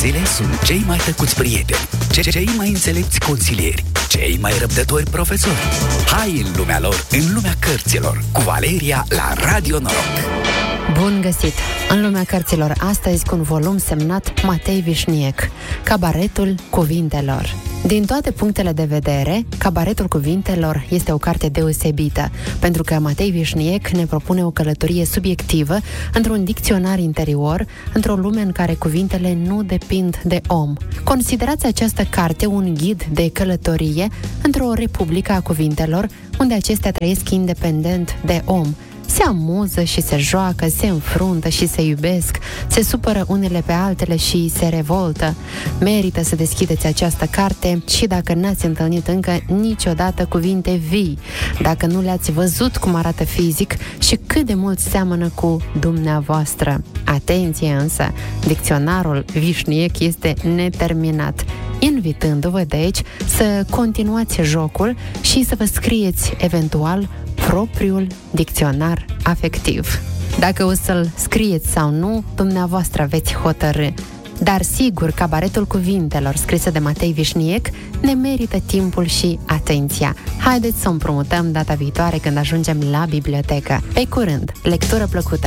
Cărțile sunt cei mai tăcuți prieteni, cei mai înțelepți consilieri, cei mai răbdători profesori. Hai în lumea lor, în lumea cărților, cu Valeria la Radio Noroc. Bun găsit! În lumea cărților astăzi cu un volum semnat Matei Vișniec, Cabaretul cuvintelor. Din toate punctele de vedere, Cabaretul cuvintelor este o carte deosebită, pentru că Matei Vișniec ne propune o călătorie subiectivă într-un dicționar interior, într-o lume în care cuvintele nu depind de om. Considerați această carte un ghid de călătorie într-o republică a cuvintelor, unde acestea trăiesc independent de om. Se amuză și se joacă, se înfruntă și se iubesc, se supără unele pe altele și se revoltă. Merită să deschideți această carte și dacă n-ați întâlnit încă niciodată cuvinte vii, dacă nu le-ați văzut cum arată fizic și cât de mult seamănă cu dumneavoastră. Atenție însă, dicționarul Vișniec este neterminat, invitându-vă deci să continuați jocul și să vă scrieți eventual propriul dicționar afectiv. Dacă o să-l scrieți sau nu, dumneavoastră veți hotărî. Dar sigur, Cabaretul cuvintelor, scrisă de Matei Vișniec, ne merită timpul și atenția. Haideți să o împrumutăm data viitoare când ajungem la bibliotecă. Pe curând, lectură plăcută!